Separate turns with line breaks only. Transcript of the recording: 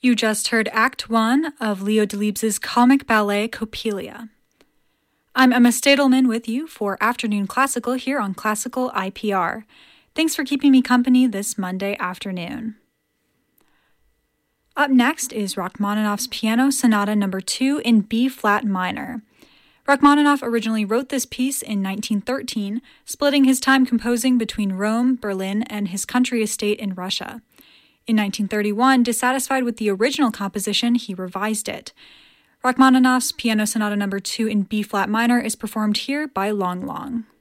You just heard Act 1 of Leo Delibes' comic ballet Coppelia. I'm Emma Stadelman with you for Afternoon Classical here on Classical IPR. Thanks for keeping me company this Monday afternoon. Up next is Rachmaninoff's Piano Sonata No. 2 in B-flat minor. Rachmaninoff originally wrote this piece in 1913, splitting his time composing between Rome, Berlin, and his country estate in Russia. In 1931, dissatisfied with the original composition, he revised it. Rachmaninoff's Piano Sonata No. 2 in B-flat minor is performed here by Long Long.